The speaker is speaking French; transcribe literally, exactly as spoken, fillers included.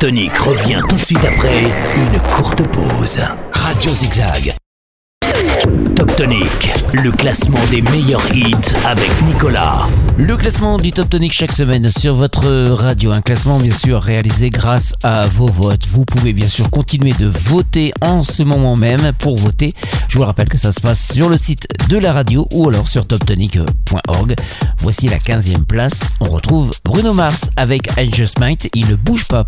Tonic revient tout de suite après une courte pause. Radio Zigzag. Top Tonic, le classement des meilleurs hits avec Nicolas. Le classement du Top Tonic chaque semaine sur votre radio. Un classement bien sûr réalisé grâce à vos votes. Vous pouvez bien sûr continuer de voter en ce moment même. Pour voter, je vous rappelle que ça se passe sur le site de la radio ou alors sur top tonic point org. Voici la quinzième place. On retrouve Bruno Mars avec I Just Might. Il ne bouge pas